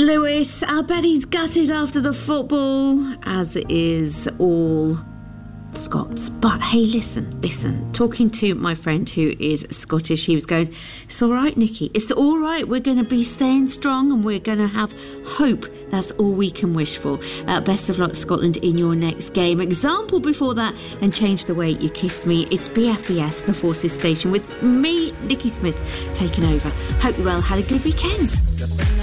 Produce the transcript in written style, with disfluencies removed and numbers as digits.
Lewis, I bet he's gutted after the football, as is all Scots. But hey, listen, talking to my friend who is Scottish, he was going, it's all right, Nikki, it's all right, we're going to be staying strong and we're going to have hope. That's all we can wish for. Best of luck, Scotland, in your next game. Example before that, and Change the Way You Kissed Me. It's BFBS, the Forces Station, with me, Nikki Smith, taking over. Hope you well had a good weekend.